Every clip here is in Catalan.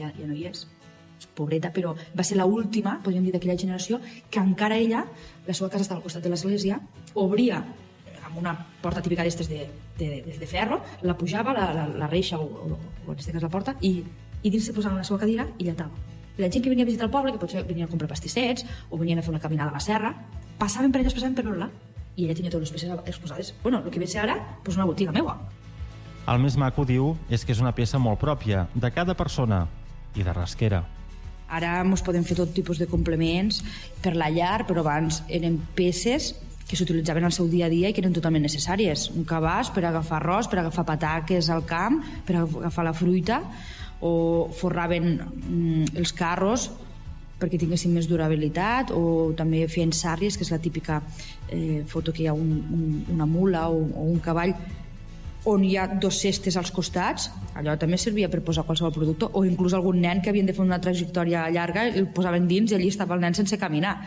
ja no hi és, pobreta, però va ser l'última, podríem dir, d'aquella generació, que encara ella, la seva casa estava al costat de l'església, obria amb una porta típica d'estes de ferro, la pujava, la reixa o en aquest cas la porta, i dins se posava en la seva cadira i lletava. I la gent que venia a visitar el poble, que potser venien a comprar pastissets o venien a fer una caminada a la serra, passaven per veure-la, i ella tenia totes les peces exposades. Bueno, el que ve ser ara, doncs una botiga meua. El més maco, diu, és que és una peça molt pròpia de cada persona i de rasquera. Ara ens podem fer tot tipus de complements per la llar, però abans eren peces que s'utilitzaven al seu dia a dia i que eren totalment necessàries. Un cabàs per agafar arròs, per agafar pataques al camp, per agafar la fruita, o forraven els carros perquè tinguessin més durabilitat, o també feien sàrries, que és la típica foto que hi ha una mula o un cavall on hi ha dos cestes als costats. Allò també servia per posar qualsevol producte, o inclús algun nen que havien de fer una trajectòria llarga el posaven dins i allí estava el nen sense caminar.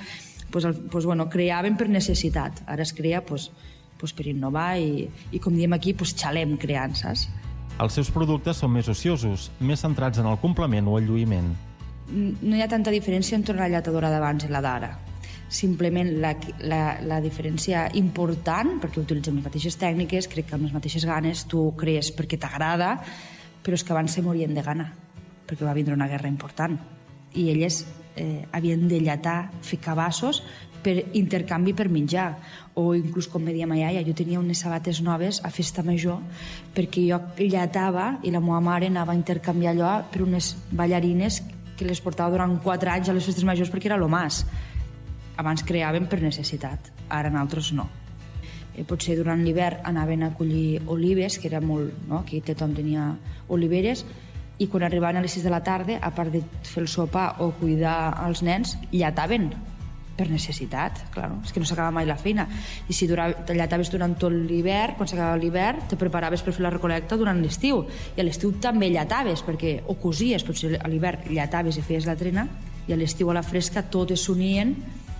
Creaven per necessitat. Ara es crea per innovar i com diem aquí, xalem creant, saps? Els seus productes són més ociosos, més centrats en el complement o el lluïment. No hi ha tanta diferència entre una lletadora d'abans i la d'ara. Simplement la diferència important, perquè utilitzem les mateixes tècniques, crec que amb les mateixes ganes, tu crees perquè t'agrada, però és que abans se morien de gana, perquè va vindre una guerra important. I elles havien de lletar, fer cabassos per intercanvi per menjar. O inclús, com me deia ma iaia, jo tenia unes sabates noves a festa major perquè jo lletava i la meva mare anava a intercanviar allò per unes ballarines que les portava durant 4 anys a les festes majors perquè era lo mas. Abans creaven per necessitat, ara nosaltres no. Potser durant l'hivern anaven a collir olives, que era molt, no? Aquí tothom tenia oliveres, i quan arribaven a les 6 de la tarda, a part de fer el sopar o cuidar els nens, lletaven per necessitat, clar, és que no s'acaba mai la feina. I si lletaves durant tot l'hivern, quan s'acabava l'hivern, te preparaves per fer la recolecta durant l'estiu, i a l'estiu també lletaves, o cosies, potser a l'hivern lletaves i feies la trena, i a l'estiu a la fresca totes s'unien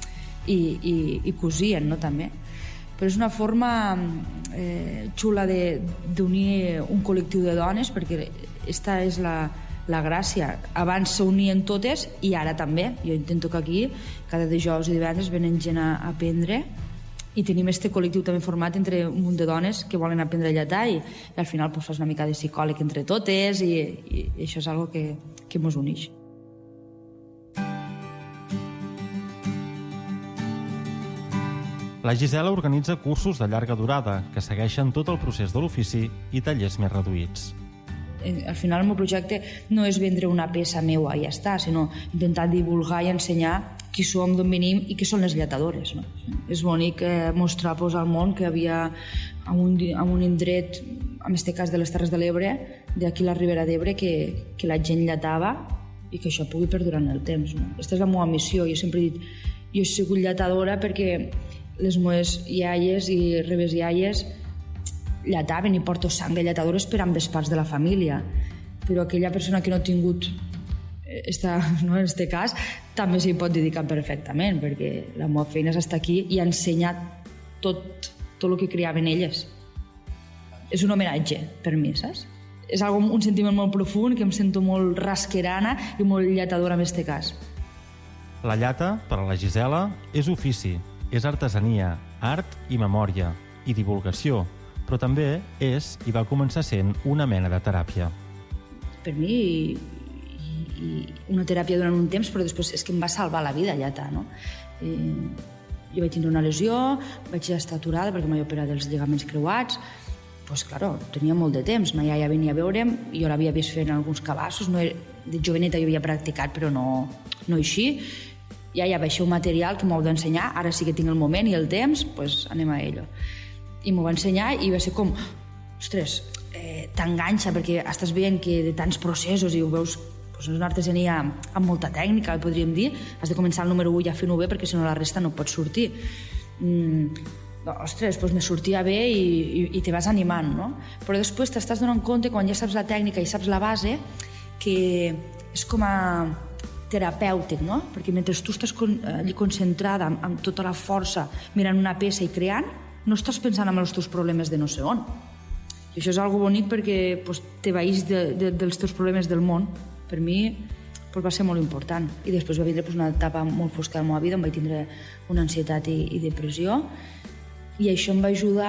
i cosien, no, també. Però és una forma xula d'unir un col·lectiu de dones, perquè esta és la gràcia. Abans s'unien totes i ara també. Jo intento que aquí cada dijous i divendres venen gent a aprendre i tenim este col·lectiu també format entre un munt de dones que volen aprendre a lletar i al final fas una mica de psicòleg entre totes i això és algo que mos uneix. La Gisela organitza cursos de llarga durada que segueixen tot el procés de l'ofici i tallers més reduïts. Al final el meu projecte no és vendre una peça meua i ja està, sinó intentar divulgar i ensenyar qui som, d'on venim i què són les lletadores. No? És bonic mostrar al món que havia en un indret, en aquest cas de les Terres de l'Ebre, d'aquí la Ribera d'Ebre, que la gent lletava i que això pugui perdurar en el temps. No? Aquesta és la meva missió. Jo sempre he dit, jo he sigut lletadora perquè les meves iaies i rebesiaies lletaven i porto sang de lletadores per ambes parts de la família, però aquella persona que no ha tingut en aquest cas també s'hi pot dedicar perfectament, perquè la meva feina és estar aquí i ensenyar tot el que creaven elles. És un homenatge per mi, saps? És un sentiment molt profund, que em sento molt rasquerana i molt lletadora en aquest cas. La llata, per a la Gisela, és ofici, és artesania, art i memòria, i divulgació, però també és, i va començar sent, una mena de teràpia. Per mi, una teràpia durant un temps, però després és que em va salvar la vida lletar, no? Jo vaig tindre una lesió, vaig estar aturada perquè m'he operat dels lligaments creuats, doncs, claro, tenia molt de temps, ma iaia venia a veure'm, jo l'havia vist fent alguns cabassos, de joveneta jo havia practicat, però no així. Ja baixeu material que m'ho heu d'ensenyar, ara sí que tinc el moment i el temps, doncs anem a ello. I m'ho va ensenyar i va ser com, ostres, t'enganxa perquè estàs veient que de tants processos i ho veus, és una artesania amb molta tècnica, podríem dir, has de començar el número 1 ja fent-ho bé perquè si no la resta no pot sortir. Ostres, doncs me sortia bé i te vas animant, no? Però després t'estàs donant compte, quan ja saps la tècnica i saps la base, que és com a terapèutic, no? Perquè mentre tu estàs allí concentrada amb tota la força mirant una peça i creant, no estàs pensant en els teus problemes de no sé on. I això és algo bonic perquè t'evaís dels teus problemes del món Per mi va ser molt important. I després va vindre una etapa molt fosca de la meva vida on vaig tindre una ansietat i depressió, i això em va ajudar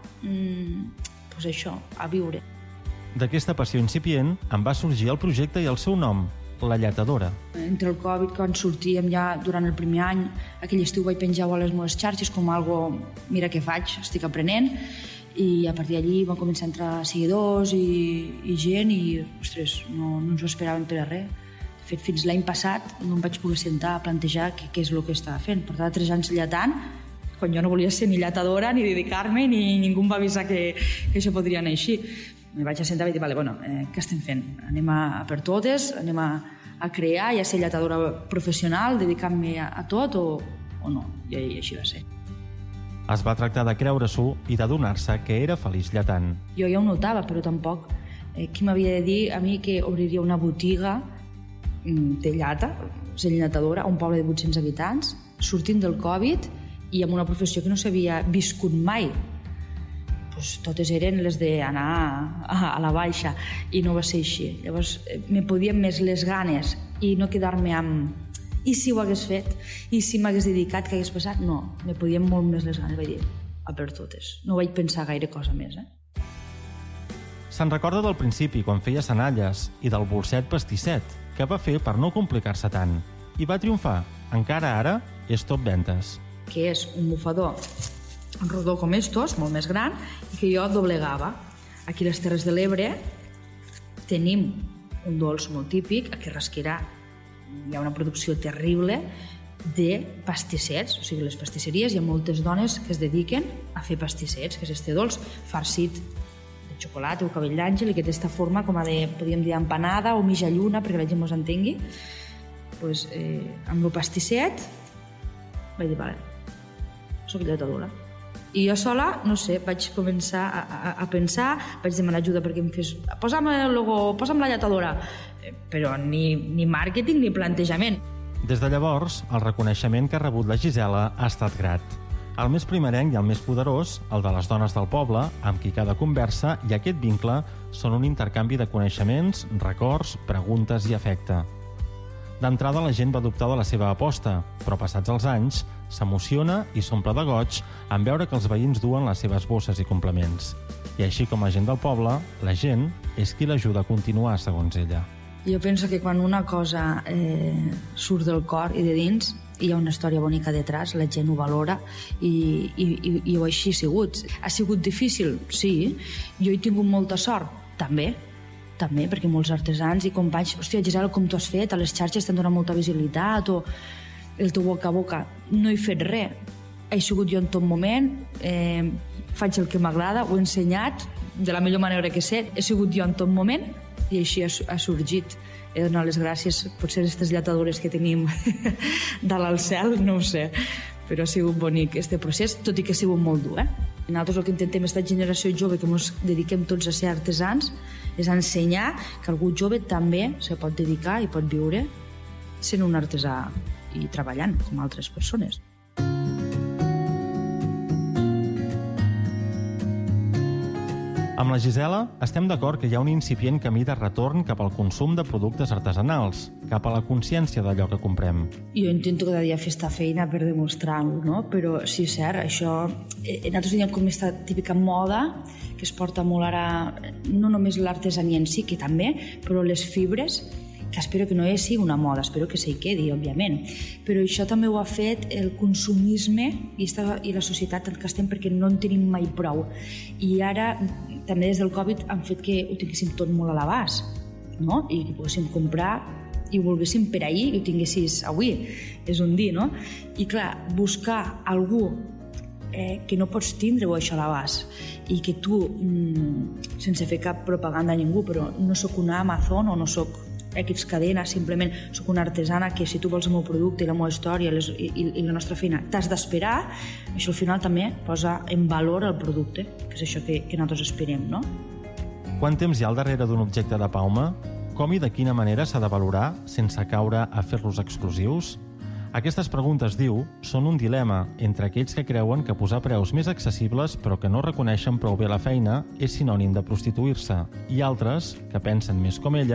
a viure. D'aquesta passió incipient en va sorgir el projecte i el seu nom, La Lletadora. Entre el Covid, quan sortíem ja durant el primer any, aquell estiu vaig penjar a les meves xarxes com algo, mira què faig, estic aprenent, i a partir d'allí van començar a entrar seguidors i gent, i ostres, no ens ho esperàvem per a res. De fet, fins l'any passat no em vaig poder sentar a plantejar què és el que estava fent. Portava 3 anys lletant, quan jo no volia ser ni lletadora, ni dedicar-me, ni ningú em va avisar que això podria anar així. Me vaig assentar i vaig dir, vale, bueno, què estem fent? Anem a per totes, anem a crear i a ser lletadora professional, dedicant-me a tot o no? I així va ser. Es va tractar de creure-s'ho i d'adonar-se que era feliç lletant. Jo ja ho notava, però tampoc qui m'havia de dir a mi que obriria una botiga de llata, ser lletadora, a un poble de 800 habitants, sortint del Covid i amb una professió que no s'havia viscut mai. Totes eren les d'anar a la baixa, i no va ser així. Llavors me podien més les ganes i no quedar-me amb i si ho hagués fet, i si m'hagués dedicat, què hagués passat? No, me podien molt més les ganes. Vaig dir, a per totes. No vaig pensar gaire cosa més. Se'n recorda del principi, quan feia senalles, i del bolset pastisset, que va fer per no complicar-se tant. I va triomfar. Encara ara és top ventes. Que és un bufador rodó com estos, molt més gran, i que jo doblegava. Aquí a les Terres de l'Ebre tenim un dolç molt típic, aquí a Rasquera hi ha una producció terrible de pastissets, o sigui, les pastisseries, hi ha moltes dones que es dediquen a fer pastissets, que és este dolç farcit de xocolata o cabell d'àngel, i que té aquesta forma com a de, podríem dir, empanada o mitja lluna, perquè la gent mos entengui. Pues, amb el pastisset vaig dir, vale, soc lletadora. I jo sola, no sé, vaig començar a pensar, vaig demanar ajuda perquè em fes, posa'm el logo, posa'm la lletadora, però ni màrqueting ni plantejament. Des de llavors, el reconeixement que ha rebut la Gisela ha estat grat. El més primerenc i el més poderós, el de les dones del poble, amb qui cada conversa i aquest vincle són un intercanvi de coneixements, records, preguntes i afecte. D'entrada, la gent va dubtar de la seva aposta, però passats els anys, s'emociona i s'omple de goig en veure que els veïns duen les seves bosses i complements. I així com a gent del poble, la gent és qui l'ajuda a continuar, segons ella. Jo penso que quan una cosa surt del cor i de dins, hi ha una història bonica detrás, la gent ho valora i així ha sigut. Ha sigut difícil? Sí. Jo he tingut molta sort? També, perquè molts artesans i companys, hòstia, Gisela, com t'ho has fet? A les xarxes t'han donat molta visibilitat, o el teu boca a boca. No he fet res. He sigut jo en tot moment, faig el que m'agrada, ho he ensenyat de la millor manera que sé, he sigut jo en tot moment, i així ha sorgit. He de donar les gràcies, potser aquestes lletadores que tenim dalt al cel, no ho sé, però ha sigut bonic este procés, tot i que ha sigut molt dur. Nosaltres el que intentem, aquesta generació jove que ens dediquem tots a ser artesans, és ensenyar que algú jove també se pot dedicar i pot viure sent un artesà i treballant com altres persones. Amb la Gisela estem d'acord que hi ha un incipient camí de retorn cap al consum de productes artesanals, cap a la consciència d'allò que comprem. Jo intento cada dia fer esta feina per demostrar-ho, no? Però sí, és cert, això... Nosaltres diem com aquesta típica moda que es porta molt ara, no només l'artesania en si, que també, però les fibres, que espero que no sigui una moda, espero que s'hi quedi, òbviament. Però això també ho ha fet el consumisme i la societat en què estem, perquè no en tenim mai prou. I ara, també des del Covid, han fet que ho tinguéssim tot molt a l'abast, no? I que poguéssim comprar i ho volguéssim per ahir i ho tinguessis avui. És un dir, no? I clar, buscar algú que no pots tindre-ho això a l'abast i que tu, sense fer cap propaganda a ningú, però no sóc una Amazon o no sóc X cadena, simplement sóc una artesana que si tu vols el meu producte i la meva història i la nostra feina t'has d'esperar, això al final també posa en valor el producte, que és això que nosaltres esperem, no? Quant temps hi ha al darrere d'un objecte de Paume? Com i de quina manera s'ha de valorar sense caure a fer-los exclusius? Aquestes preguntes, diu, són un dilema entre aquells que creuen que posar preus més accessibles però que no reconeixen prou bé la feina és sinònim de prostituir-se, i altres, que pensen més com ella,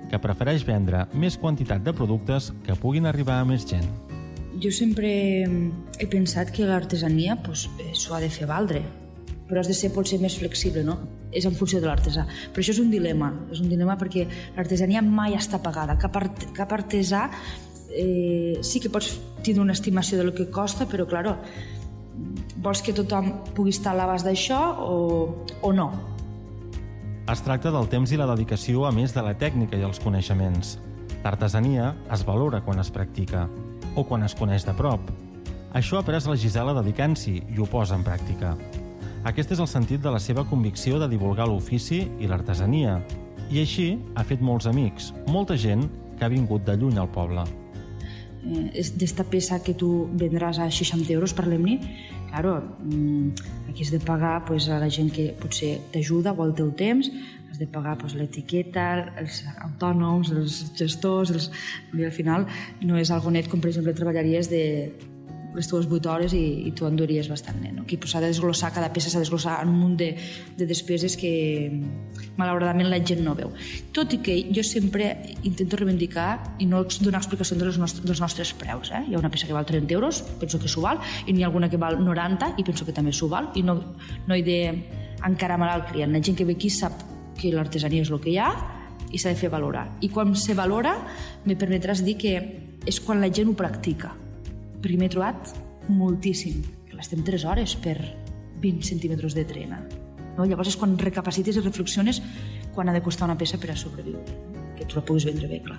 que prefereix vendre més quantitat de productes que puguin arribar a més gent. Jo sempre he pensat que l'artesania s'ho ha de fer valdre, però has de ser potser més flexible, no? És en funció de l'artesà. Però això és un dilema perquè l'artesania mai està pagada. Cap artesà sí que pots tenir una estimació del que costa, però, clar, vols que tothom pugui estar a l'abast d'això o no? Es tracta del temps i la dedicació a més de la tècnica i els coneixements. L'artesania es valora quan es practica o quan es coneix de prop. Això ha après la Gisela dedicant-s'hi i ho posa en pràctica. Aquest és el sentit de la seva convicció de divulgar l'ofici i l'artesania. I així ha fet molts amics, molta gent que ha vingut de lluny al poble. D'esta peça que tu vendràs a 60 euros, parlem-ne, aquí has de pagar a la gent que potser t'ajuda o el teu temps, has de pagar l'etiqueta, els autònoms, els gestors, i al final no és algo net com, per exemple, treballaries de les teves 8 hores i tu enduries bastant net. Aquí s'ha de desglossar, cada peça s'ha de desglossar en un munt de despeses que malauradament la gent no veu. Tot i que jo sempre intento reivindicar i no donar explicació dels nostres preus. Hi ha una peça que val 30 euros, penso que s'ho val, i n'hi ha alguna que val 90 i penso que també s'ho val, i no he d'encaramar al client. La gent que ve aquí sap que l'artesania és el que hi ha i s'ha de fer valorar. I quan se valora, me permetràs dir que és quan la gent ho practica. Perquè m'he trobat moltíssim. Estem 3 hores per 20 centímetres de trena. Llavors és quan recapacites i reflexiones quan ha de costar una peça per a sobreviure. Que tu la puguis vendre bé, clar.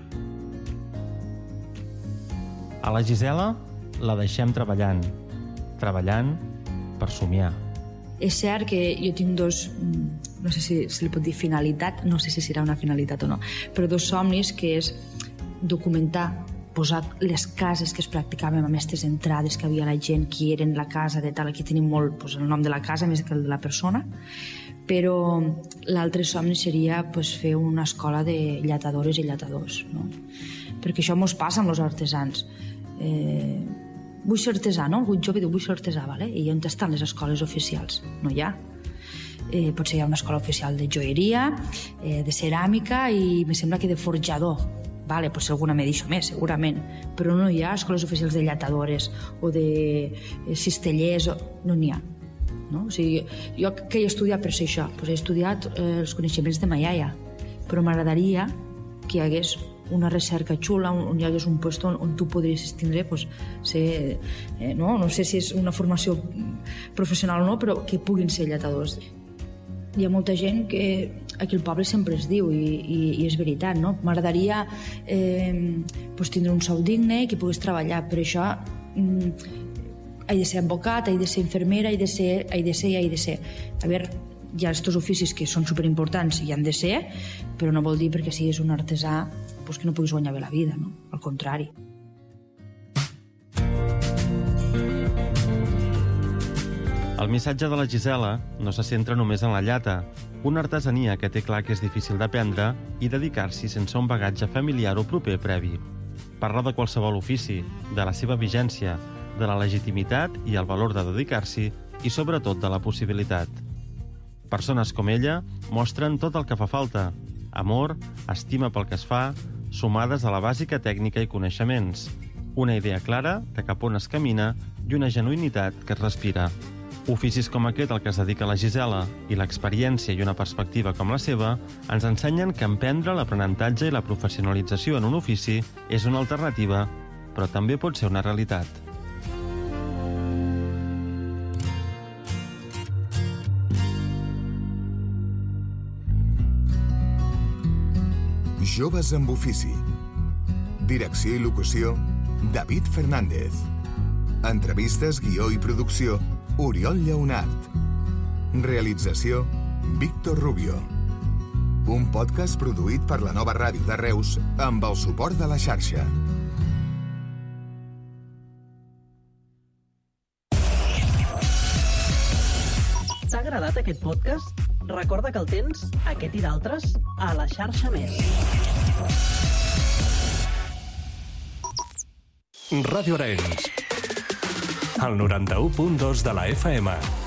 A la Gisela la deixem treballant per somiar. És cert que jo tinc no sé si se li pot dir finalitat, no sé si serà una finalitat o no, però 2 somnis, que és documentar, posar les cases que es practicaven amb aquestes entrades que havia la gent, qui eren la casa de tal. Aquí tenim molt el nom de la casa més que el de la persona, però l'altre somni seria fer una escola de lletadores i lletadors, no? Perquè això mos passa amb els artesans. Vull ser artesà, no? Algun jove diu vull ser artesà, i on estan les escoles oficials? No hi ha. Potser hi ha una escola oficial de joieria, de ceràmica i me sembla que de forjador. Potser alguna me deixo més, segurament, però no hi ha escoles oficials de lletadores o de cistellers, no n'hi ha. O sigui, jo què he estudiat per ser això? He estudiat els coneixements de ma iaia, però m'agradaria que hi hagués una recerca xula, on hi hagués un lloc on tu podries tindre, ser, no sé si és una formació professional o no, però que puguin ser lletadors. Hi ha molta gent que aquí al poble sempre es diu i és veritat, no? M'agradaria tindre un sou digne i que pogués treballar, per això he de ser advocat, he de ser infermera, he de ser. A veure, hi ha aquests oficis que són superimportants i han de ser, però no vol dir perquè siguis un artesà que no puguis guanyar bé la vida, no? Al contrari. El missatge de la Gisela no se centra només en la llata, una artesania que té clar que és difícil d'aprendre i dedicar-s'hi sense un bagatge familiar o proper previ. Parla de qualsevol ofici, de la seva vigència, de la legitimitat i el valor de dedicar-s'hi i, sobretot, de la possibilitat. Persones com ella mostren tot el que fa falta: amor, estima pel que es fa, sumades a la bàsica tècnica i coneixements, una idea clara de cap on es camina i una genuïnitat que es respira. Oficis com aquest al que es dedica la Gisela i l'experiència i una perspectiva com la seva ens ensenyen que emprendre l'aprenentatge i la professionalització en un ofici és una alternativa, però també pot ser una realitat. Joves amb ofici. Direcció i locució, David Fernández. Entrevistes, guió i producció, Oriol Lleonart. Realització, Víctor Rubio. Un podcast produït per la Nova Ràdio de Reus amb el suport de la xarxa. T'ha agradat aquest podcast? Recorda que el tens, aquest i d'altres, a la xarxa Més. Ràdio Arenys, el 91.2 de la FM.